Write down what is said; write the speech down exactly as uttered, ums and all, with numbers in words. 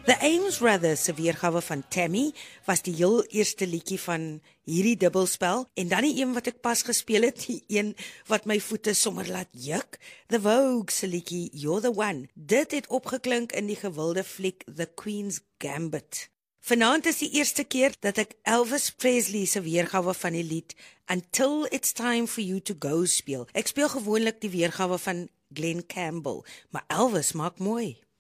The Ames Brothers se weergawe van Tammy was die heel eerste liedjie van hierdie dubbelspel en dan die een wat ek pas gespeel het, die een wat my voete sommer laat juk, The Vogue se liedjie You're the One. Dit het opgeklink in die gewilde fliek The Queen's Gambit. Vanaand is die eerste keer dat ek Elvis Presley se weergawe van die lied Until It's Time for You to Go speel. Ek speel gewoonlik die weergawe van Glenn Campbell, maar Elvis maak mooi.